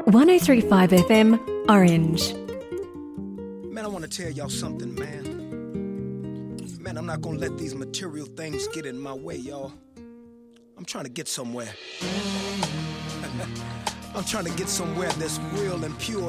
1035 FM, Orange. Man, I want to tell y'all something, man. Man, I'm not going to let these material things get in my way, y'all. I'm trying to get somewhere. I'm trying to get somewhere that's real and pure